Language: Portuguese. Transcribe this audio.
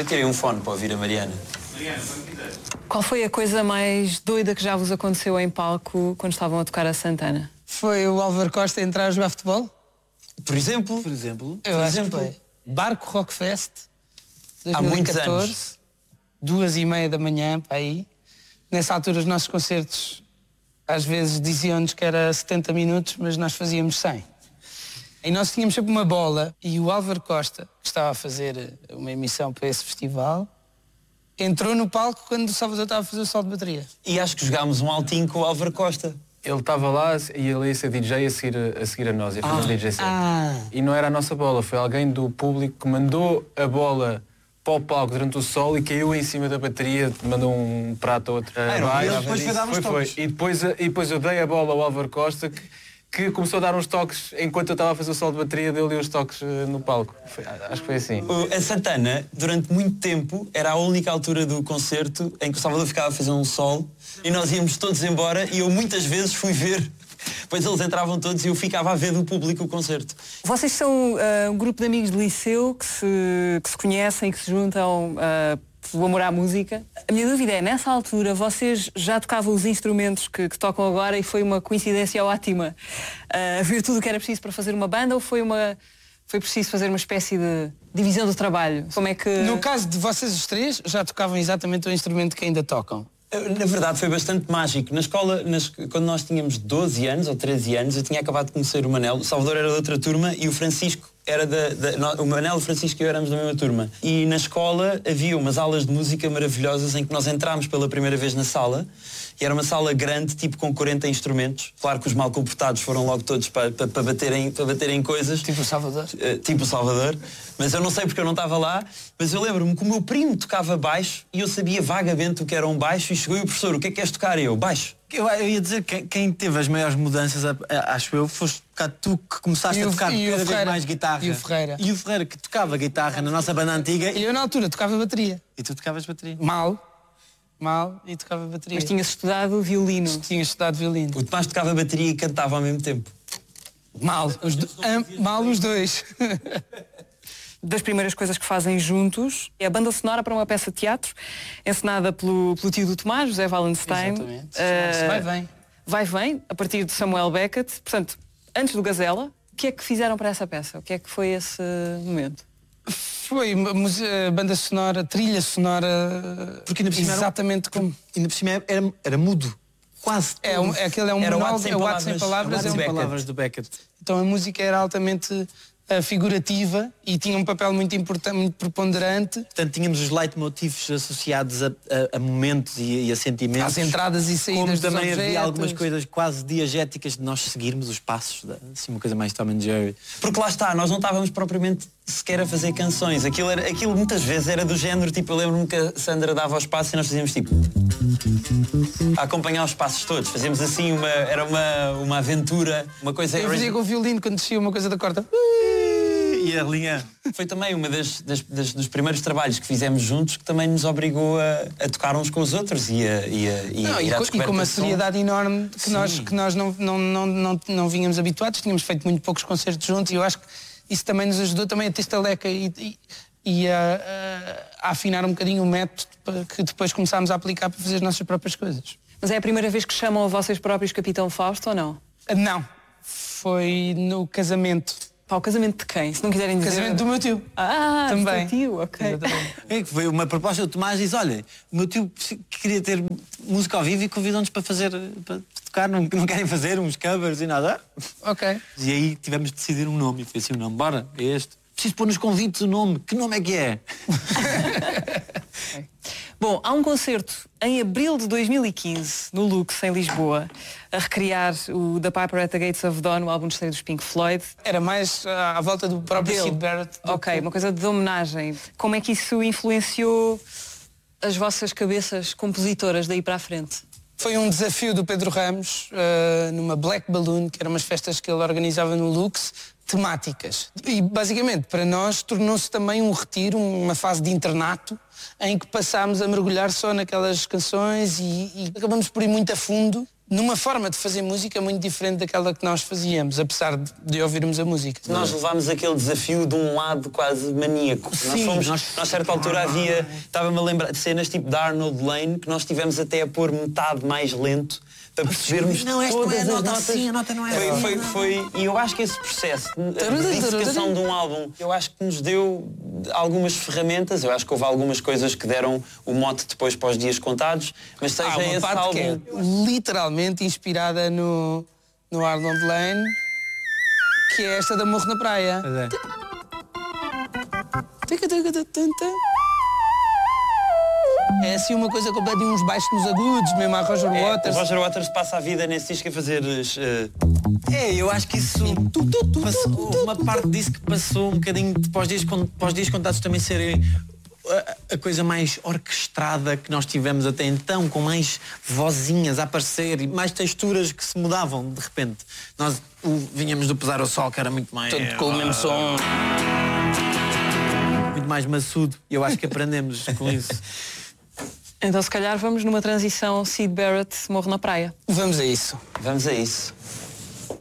tirei um fone para ouvir a Mariana. Qual foi a coisa mais doida que já vos aconteceu em palco quando estavam a tocar a Santana? Foi o Álvaro Costa entrar a jogar futebol? Por exemplo? Eu acho que foi. Barco Rockfest, Há muitos 2014, anos. 2h30 da manhã, para aí. Nessa altura os nossos concertos às vezes diziam-nos que era 70 minutos, mas nós fazíamos 100. E nós tínhamos sempre uma bola e o Álvaro Costa, que estava a fazer uma emissão para esse festival, entrou no palco quando o Salvador estava a fazer o sol de bateria. E acho que jogámos um altinho com o Álvaro Costa. Ele estava lá e ele ia ser DJ a seguir a nós, ia fazer um DJ set. E não era a nossa bola, foi alguém do público que mandou a bola para o palco durante o sol e caiu em cima da bateria, mandou um prato a outro. Depois foi dar uns toques. E depois eu dei a bola ao Álvaro Costa, que começou a dar uns toques enquanto eu estava a fazer o sol de bateria, deu-lhe uns toques no palco. Acho que foi assim. A Santana, durante muito tempo, era a única altura do concerto em que o Salvador ficava a fazer um sol e nós íamos todos embora e eu muitas vezes fui ver. Depois eles entravam todos e eu ficava a ver do público o concerto. Vocês são um grupo de amigos de liceu que se conhecem, que se juntam pelo amor à música. A minha dúvida é, nessa altura, vocês já tocavam os instrumentos que tocam agora e foi uma coincidência ótima ver tudo o que era preciso para fazer uma banda ou foi preciso fazer uma espécie de divisão do trabalho? Como é que... No caso de vocês os três, já tocavam exatamente o instrumento que ainda tocam. Na verdade foi bastante mágico. Na escola, quando nós tínhamos 12 anos ou 13 anos, eu tinha acabado de conhecer o Manel. O Salvador era de outra turma e o Francisco era o Manel, o Francisco e eu éramos da mesma turma. E na escola havia umas aulas de música maravilhosas em que nós entrámos pela primeira vez na sala e era uma sala grande, tipo com 40 instrumentos. Claro que os mal comportados foram logo todos para baterem coisas. Tipo o Salvador? Tipo o Salvador. Mas eu não sei porque eu não estava lá. Mas eu lembro-me que o meu primo tocava baixo e eu sabia vagamente o que era um baixo e chegou e o professor, o que é que queres tocar? Eu, baixo. Eu ia dizer que quem teve as maiores mudanças, acho eu, foste tu que começaste a tocar cada vez mais guitarra. E o Ferreira. E o Ferreira, que tocava guitarra na nossa banda antiga. E eu na altura tocava bateria. E tu tocavas bateria? Mal, e tocava bateria. Mas tinhas estudado violino. Tinha estudado violino. O Tomás tocava bateria e cantava ao mesmo tempo. Mal os dois. Das primeiras coisas que fazem juntos é a banda sonora para uma peça de teatro encenada pelo tio do Tomás, José Wallenstein. Exatamente. Vai Vem, a partir de Samuel Beckett. Portanto, antes do Gazela, o que é que fizeram para essa peça? O que é que foi esse momento? Foi banda sonora, trilha sonora. Porque ainda por cima exatamente como. Ainda por cima era mudo. Quase. Aquele é um monólogo, é o ato sem palavras. É palavras do Beckett. Então a música era altamente figurativa e tinha um papel muito importante, muito preponderante. Portanto, tínhamos os leitmotivs associados a momentos e a sentimentos. Às entradas e saídas. Como também dos havia algumas objetos. coisas quase diegéticas de nós seguirmos os passos, assim, uma coisa mais Tom and Jerry. Porque lá está, nós não estávamos propriamente sequer a fazer canções. Aquilo muitas vezes era do género, tipo, eu lembro-me que a Sandra dava os passos e nós fazíamos tipo... a acompanhar os passos todos. Fazíamos assim, era uma aventura, uma coisa... Eu fazia com o violino quando descia uma coisa da corda. E a linha... Foi também uma dos primeiros trabalhos que fizemos juntos que também nos obrigou a tocar uns com os outros e com uma seriedade enorme que nós não vínhamos habituados. Tínhamos feito muito poucos concertos juntos e eu acho que isso também nos ajudou também a ter estaleca e a afinar um bocadinho o método que depois começámos a aplicar para fazer as nossas próprias coisas. Mas é a primeira vez que chamam a vocês próprios Capitão Fausto ou não? Não. Foi no casamento. Pá, o casamento de quem? Se não quiserem dizer... Casamento do meu tio. Também. Do tio, ok. É que foi uma proposta do Tomás, diz, olha, o meu tio queria ter música ao vivo e convidou-nos para tocar, não querem fazer uns covers e nada. Ok. E aí tivemos de decidir um nome, e foi assim o nome, bora, é este. Preciso pôr nos convites o nome, que nome é que é? Bom, há um concerto em abril de 2015, no Lux, em Lisboa, a recriar o The Piper at the Gates of Dawn, o álbum de estreia dos Pink Floyd. Era mais à volta do próprio Syd Barrett. Ok, uma coisa de homenagem. Como é que isso influenciou as vossas cabeças compositoras daí para a frente? Foi um desafio do Pedro Ramos, numa Black Balloon, que eram umas festas que ele organizava no Lux, temáticas. E, basicamente, para nós, tornou-se também um retiro, uma fase de internato, em que passámos a mergulhar só naquelas canções e acabamos por ir muito a fundo numa forma de fazer música muito diferente daquela que nós fazíamos, apesar de ouvirmos a música. Nós levámos aquele desafio de um lado quase maníaco. Sim, nós a certa altura estava-me a lembrar de cenas tipo da Arnold Lane, que nós tivemos até a pôr metade mais lento para percebermos não, esta todas não é a as nota notas. assim, a nota não é assim. Foi, e eu acho que esse processo, a diversificação de um álbum, eu acho que nos deu algumas ferramentas. Eu acho que houve algumas coisas que deram o mote depois para os dias contados, mas seja Há uma esse parte álbum... que é literalmente inspirada no Arnold Lane, que é esta da Morro na Praia. É assim uma coisa completa, uns baixos nos agudos, mesmo a Roger Waters. O Roger Waters passa a vida nesse disco a fazer... Eu acho que isso passou, uma parte disso que passou um bocadinho para os dias contados também serem a coisa mais orquestrada que nós tivemos até então, com mais vozinhas a aparecer e mais texturas que se mudavam de repente. Nós vinhamos do Pesar ao Sol, que era muito mais... Todo com o mesmo som. Muito mais maçudo. E eu acho que aprendemos com isso. Então se calhar vamos numa transição Syd Barrett, Morro na Praia. Vamos a isso. Vamos a isso.